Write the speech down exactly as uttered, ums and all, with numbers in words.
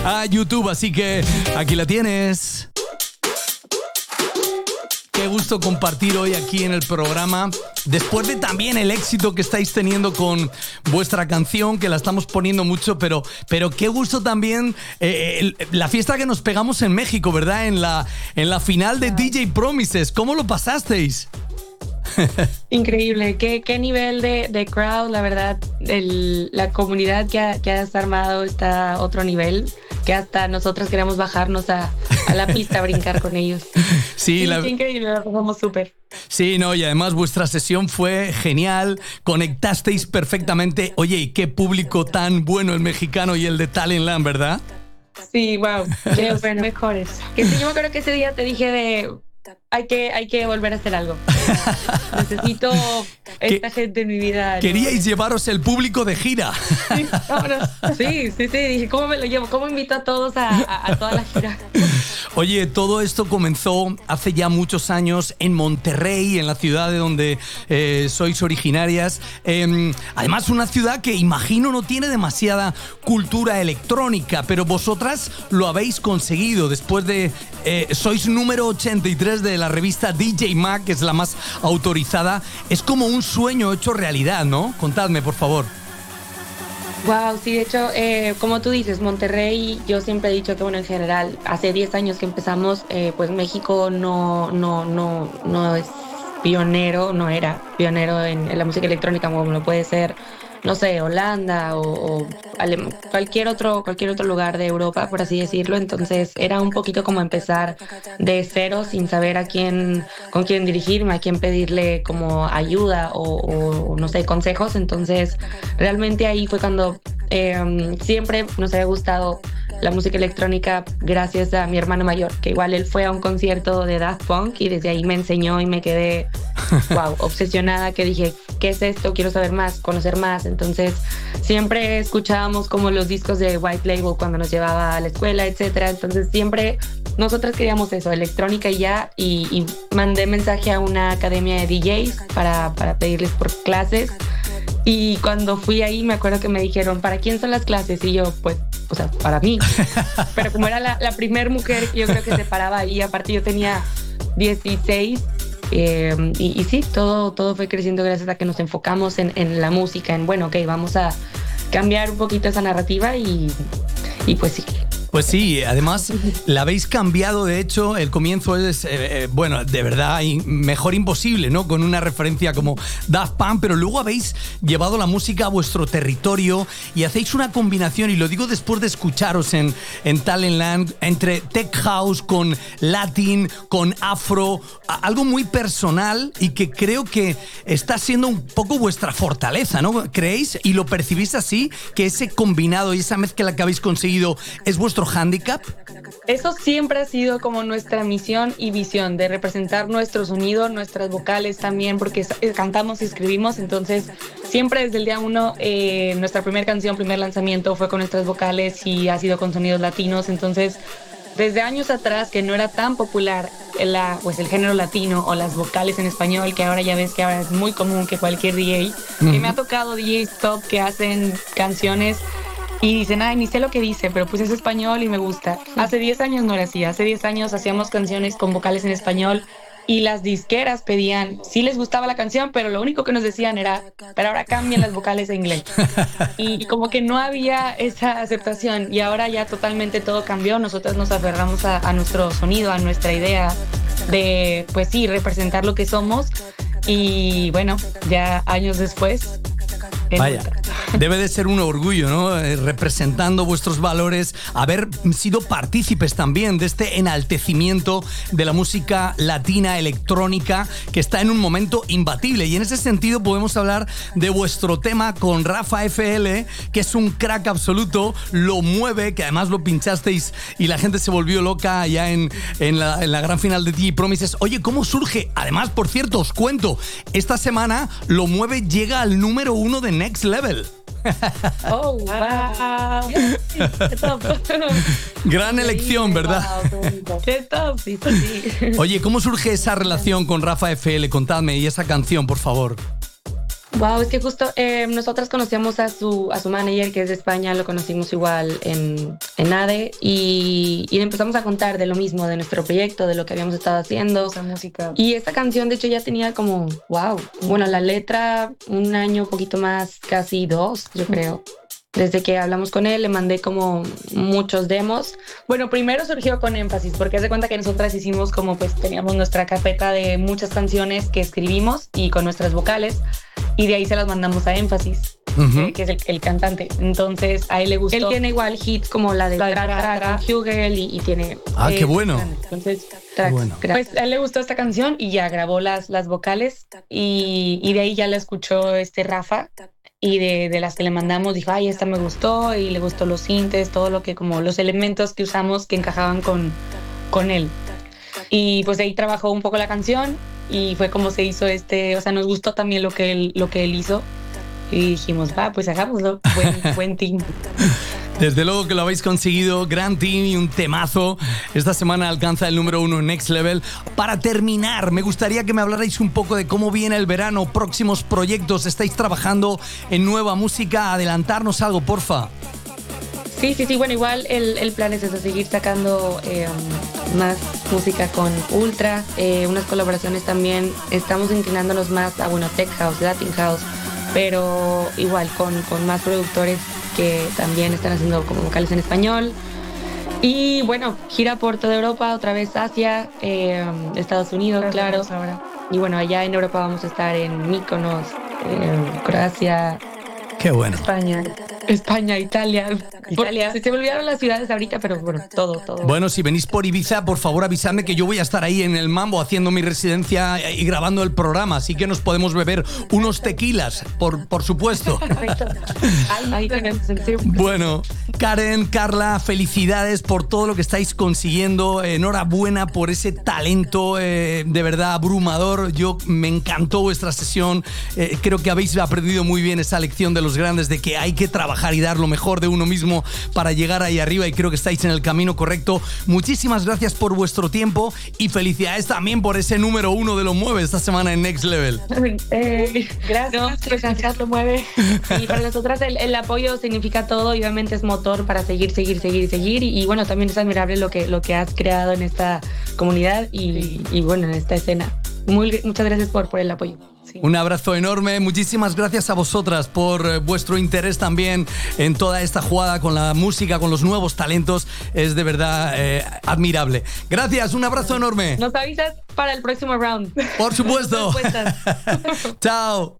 a YouTube, así que aquí la tienes. Qué gusto compartir hoy aquí en el programa, después de también el éxito que estáis teniendo con vuestra canción, que la estamos poniendo mucho, pero, pero qué gusto también eh, el, la fiesta que nos pegamos en México, ¿verdad? En la, en la final de D J Promises. ¿Cómo lo pasasteis? Increíble, qué, qué nivel de, de crowd, la verdad, el, la comunidad que, ha, que has armado está a otro nivel, que hasta nosotros queremos bajarnos a, a la pista a brincar con ellos. Sí, sí la... qué increíble, la pasamos súper. Sí, no, y además vuestra sesión fue genial, conectasteis perfectamente. Oye, y qué público tan bueno el mexicano y el de Talentland, ¿verdad? Sí, wow, de los mejores. Que sí, yo me acuerdo que ese día te dije de... Hay que, hay que volver a hacer algo. Necesito esta gente en mi vida. Queríais ¿no? llevaros el público de gira. Sí, vámonos. sí, sí, sí. Dije, ¿cómo me lo llevo? ¿Cómo invito a todos a, a, a toda la gira? Oye, todo esto comenzó hace ya muchos años en Monterrey, en la ciudad de donde eh, sois originarias. Eh, además, una ciudad que imagino no tiene demasiada cultura electrónica, pero vosotras lo habéis conseguido después de... Eh, sois número ochenta y tres de la revista D J Mag, que es la más autorizada. Es como un sueño hecho realidad, ¿no? Contadme, por favor. Wow, sí, de hecho, eh, como tú dices, Monterrey, yo siempre he dicho que, bueno, en general, hace diez años que empezamos, eh, pues México no, no, no, no es pionero, no era pionero en, en la música electrónica como lo puede ser, no sé, Holanda o, o Alem- cualquier otro cualquier otro lugar de Europa, por así decirlo. Entonces era un poquito como empezar de cero sin saber a quién, con quién dirigirme, a quién pedirle como ayuda o, o no sé, consejos. Entonces realmente ahí fue cuando eh, siempre nos había gustado la música electrónica gracias a mi hermano mayor, que igual él fue a un concierto de Daft Punk y desde ahí me enseñó y me quedé, wow, obsesionada, que dije, ¿qué es esto? Quiero saber más, conocer más. Entonces siempre escuchábamos como los discos de White Label cuando nos llevaba a la escuela, etcétera. Entonces siempre nosotras queríamos eso, electrónica y ya, y, y mandé mensaje a una academia de D Js para, para pedirles por clases. Y cuando fui ahí me acuerdo que me dijeron, ¿para quién son las clases? Y yo, pues, o sea, para mí. Pero como era la, la primer mujer que yo creo que se paraba ahí, aparte yo tenía dieciséis, eh, y, y sí, todo, todo fue creciendo gracias a que nos enfocamos en, en la música, en, bueno, ok, vamos a cambiar un poquito esa narrativa y, y pues sí. Pues sí, además la habéis cambiado, de hecho, el comienzo es, eh, bueno, de verdad, mejor imposible, ¿no? Con una referencia como Daft Punk, pero luego habéis llevado la música a vuestro territorio y hacéis una combinación, y lo digo después de escucharos en, en Talentland, entre tech house con latin, con afro, algo muy personal y que creo que está siendo un poco vuestra fortaleza, ¿no? ¿Creéis? Y lo percibís así, que ese combinado y esa mezcla que habéis conseguido es vuestro handicap. Eso siempre ha sido como nuestra misión y visión, de representar nuestro sonido, nuestras vocales también, porque cantamos y escribimos. Entonces siempre desde el día uno, eh, nuestra primera canción, primer lanzamiento fue con nuestras vocales y ha sido con sonidos latinos. Entonces desde años atrás, que no era tan popular la, pues el género latino o las vocales en español, que ahora ya ves que ahora es muy común que cualquier D J, uh-huh. que me ha tocado D Js top que hacen canciones y dicen, ay, ni sé lo que dice, pero pues es español y me gusta. Hace diez años no era así. Hace diez años hacíamos canciones con vocales en español y las disqueras pedían, sí les gustaba la canción, pero lo único que nos decían era, pero ahora cambien las vocales a inglés. Y como que no había esa aceptación, y ahora ya totalmente todo cambió. Nosotros nos aferramos a, a nuestro sonido, a nuestra idea de, pues sí, representar lo que somos. Y bueno, ya años después... Vaya, debe de ser un orgullo, ¿no? Eh, representando vuestros valores, haber sido partícipes también de este enaltecimiento de la música latina electrónica, que está en un momento imbatible. Y en ese sentido podemos hablar de vuestro tema con Rafa F L, que es un crack absoluto, Lo Mueve, que además lo pinchasteis y la gente se volvió loca ya en, en, la, en la gran final de D J Promises. Oye, ¿cómo surge? Además, por cierto, os cuento, esta semana Lo Mueve llega al número uno de Next Level. Oh, wow. Qué top. Gran elección, ¿verdad? Wow, qué top, sí, sí. Oye, ¿cómo surge esa relación con Rafa F L? Contadme, y esa canción, por favor. Wow, es que justo eh, nosotras conocíamos a su, a su manager, que es de España, lo conocimos igual en, en A D E, y, y le empezamos a contar de lo mismo, de nuestro proyecto, de lo que habíamos estado haciendo. Esa música. Y esta canción, de hecho, ya tenía como, wow, bueno, la letra, un año, poquito más, casi dos, yo creo. Desde que hablamos con él, le mandé como muchos demos. Bueno, primero surgió con Énfasis, porque haz de cuenta que nosotras hicimos como, pues, teníamos nuestra carpeta de muchas canciones que escribimos y con nuestras vocales, y de ahí se las mandamos a Énfasis, uh-huh. eh, que es el, el cantante. Entonces, a él le gustó. Él tiene igual hits como la de Tra Tra Tra, Hugel, y, y tiene... Ah, eh, qué bueno. Entonces, tracks, bueno. Pues a él le gustó esta canción y ya grabó las, las vocales, y, y de ahí ya la escuchó este Rafa. Y de, de las que le mandamos dijo, ay, esta me gustó, y le gustó los sintes, todo lo que, como los elementos que usamos que encajaban con, con él. Y pues de ahí trabajó un poco la canción y fue como se hizo este, o sea, nos gustó también lo que él, lo que él hizo. Y dijimos, va, pues hagámoslo, buen, buen team. Desde luego que lo habéis conseguido, gran team y un temazo. Esta semana alcanza el número uno en Next Level. Para terminar, me gustaría que me hablarais un poco de cómo viene el verano, próximos proyectos, estáis trabajando en nueva música, adelantarnos algo, porfa. Sí, sí, sí, bueno, igual el, el plan es eso, seguir sacando eh, más música con Ultra, eh, unas colaboraciones también, estamos inclinándonos más a, bueno, Tech House, Latin House, pero igual con, con más productores que también están haciendo como vocales en español. Y bueno, gira por toda Europa, otra vez Asia, eh, Estados Unidos, claro. Ahora. Y bueno, allá en Europa vamos a estar en Mykonos, eh, Croacia. Qué bueno. España. España, Italia. Italia. Se me olvidaron las ciudades ahorita, pero bueno, todo, todo. Bueno, si venís por Ibiza, por favor avisadme que yo voy a estar ahí en el Mambo haciendo mi residencia y grabando el programa, así que nos podemos beber unos tequilas, por, por supuesto. Perfecto. Ahí tenemos sentido. Bueno, Karen, Carla, felicidades por todo lo que estáis consiguiendo. Enhorabuena por ese talento eh, de verdad abrumador. Yo me encantó vuestra sesión. Eh, creo que habéis aprendido muy bien esa lección de los grandes de que hay que trabajar y dar lo mejor de uno mismo para llegar ahí arriba, y creo que estáis en el camino correcto. Muchísimas gracias por vuestro tiempo y felicidades también por ese número uno de Lo Mueve esta semana en Next Level. Eh, gracias, no, pues gracias, Lo Mueve. Y para nosotras el, el apoyo significa todo y obviamente es motor para seguir, seguir, seguir, seguir. Y, y bueno, también es admirable lo que, lo que has creado en esta comunidad y, y bueno, en esta escena. Muy, muchas gracias por, por el apoyo. Sí. Un abrazo enorme, muchísimas gracias a vosotras por eh, vuestro interés también en toda esta jugada con la música, con los nuevos talentos, es de verdad eh, admirable. Gracias, un abrazo enorme. Nos avisas para el próximo round. Por supuesto. Chao.